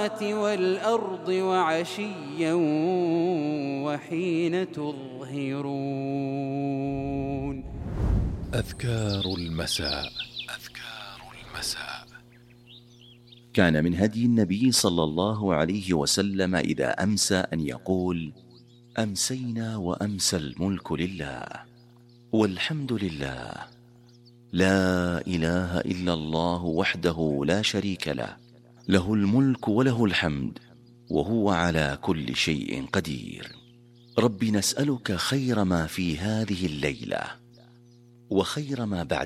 والأرض وعشيا وحين تظهرون. أذكار المساء. كان من هدي النبي صلى الله عليه وسلم إذا أمسى أن يقول: أمسينا وأمسى الملك لله والحمد لله، لا إله إلا الله وحده لا شريك له، له الملك وله الحمد وهو على كل شيء قدير. رب نسألك خير ما في هذه الليلة وخير ما بعد